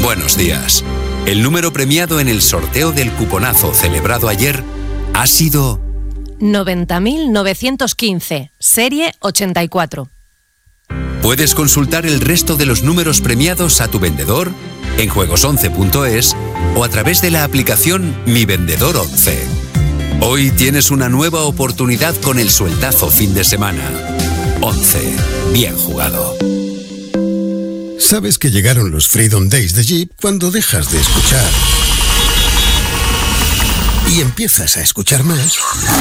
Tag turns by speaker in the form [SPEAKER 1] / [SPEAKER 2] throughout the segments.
[SPEAKER 1] Buenos días. El número premiado en el sorteo del cuponazo celebrado ayer ha sido
[SPEAKER 2] 90.915, serie 84.
[SPEAKER 1] Puedes consultar el resto de los números premiados a tu vendedor en juegos11.es o a través de la aplicación Mi Vendedor 11. Hoy tienes una nueva oportunidad con el sueltazo fin de semana. 11. Bien jugado.
[SPEAKER 3] Sabes que llegaron los Freedom Days de Jeep cuando dejas de escuchar y empiezas a escuchar más.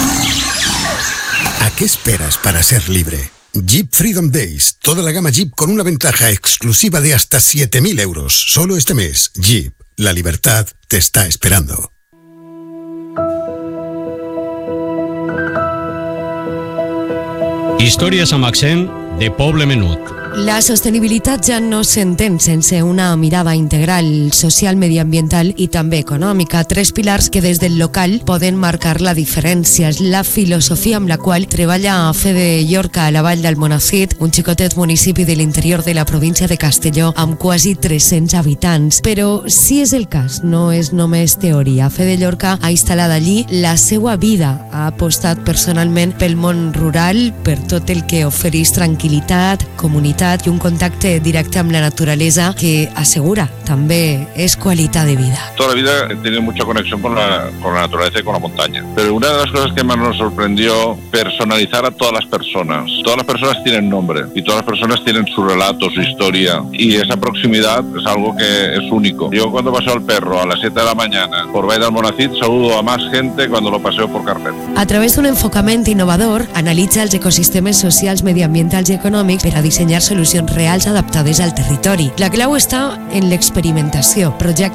[SPEAKER 3] ¿A qué esperas para ser libre? Jeep Freedom Days. Toda la gama Jeep con una ventaja exclusiva de hasta 7.000 euros. Solo este mes. Jeep. La libertad te está esperando.
[SPEAKER 4] Històries amb accent de Poble Menut.
[SPEAKER 5] La sostenibilitat ja no s'entén sense una mirada integral, social, mediambiental i també econòmica. 3 pilars que des del local poden marcar la diferència. És la filosofia amb la qual treballa Fede Llorca a la Vall d'Almonacid, un xicotet municipi de l'interior de la província de Castelló amb quasi 300 habitants. Però si és el cas, no és només teoria. Fede Llorca ha instal·lat allí la seva vida. Ha apostat personalment pel món rural, per tot el que ofereix tranquil·litat, comunitat i un contacte directe amb la naturaleza que asegura també es qualitat de vida.
[SPEAKER 6] Toda la vida he tenido mucha conexión con la naturaleza y con la montaña. Pero una de las cosas que más nos sorprendió, personalizar a todas las personas. Todas las personas tienen nombre y todas las personas tienen su relato, su historia. Y esa proximidad es algo que es único. Yo cuando paseo al perro a las 7 de la mañana por Vall d'Almonacid saludo a más gente cuando lo paseo por Carlet.
[SPEAKER 5] A través d'un enfocament innovador, analitza els ecosistemes socials, mediambientals i econòmics per a dissenyar solucions reals adaptades al territori. La clau està en l'experimentació. Projectes